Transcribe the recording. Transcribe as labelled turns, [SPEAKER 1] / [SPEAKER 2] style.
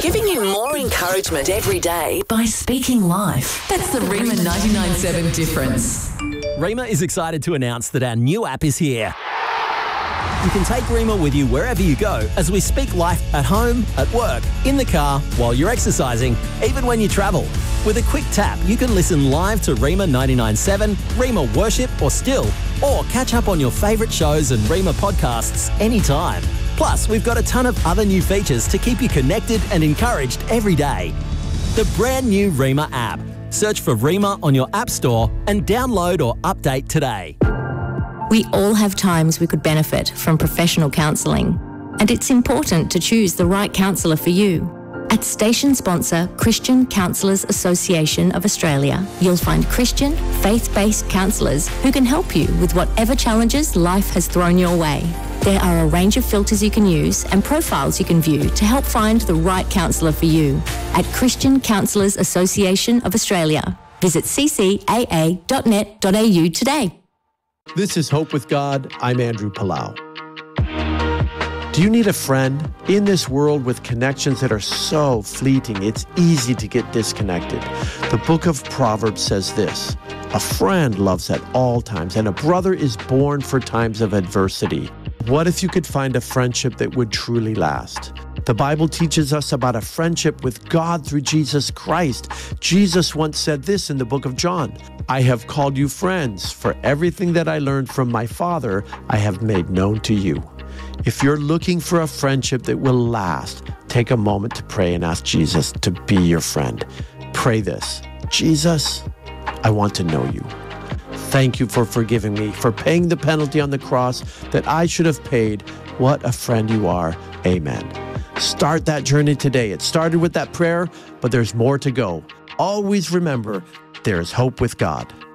[SPEAKER 1] giving you more encouragement every day
[SPEAKER 2] by speaking life. That's the Rima 99.7 difference.
[SPEAKER 3] Rima is excited to announce that our new app is here. You can take Rima with you wherever you go as we speak life at home, at work, in the car, while you're exercising, even when you travel. With a quick tap, you can listen live to Rima 99.7, Rima Worship or Still, or catch up on your favourite shows and Rima podcasts anytime. Plus, we've got a ton of other new features to keep you connected and encouraged every day. The brand new Rima app. Search for Rima on your app store and download or update today.
[SPEAKER 4] We all have times we could benefit from professional counselling, and it's important to choose the right counsellor for you. At station sponsor Christian Counsellors Association of Australia, you'll find Christian, faith-based counsellors who can help you with whatever challenges life has thrown your way. There are a range of filters you can use and profiles you can view to help find the right counsellor for you. At Christian Counsellors Association of Australia, visit ccaa.net.au today.
[SPEAKER 5] This is Hope with God. I'm Andrew Palau. Do you need a friend? In this world with connections that are so fleeting, it's easy to get disconnected. The book of Proverbs says this: a friend loves at all times, and a brother is born for times of adversity. What if you could find a friendship that would truly last? The Bible teaches us about a friendship with God through Jesus Christ. Jesus once said this in the book of John: I have called you friends, for everything that I learned from my Father, I have made known to you. If you're looking for a friendship that will last, take a moment to pray and ask Jesus to be your friend. Pray this: Jesus, I want to know you. Thank you for forgiving me, for paying the penalty on the cross that I should have paid. What a friend you are. Amen. Start that journey today. It started with that prayer, but there's more to go. Always remember, there is hope with God.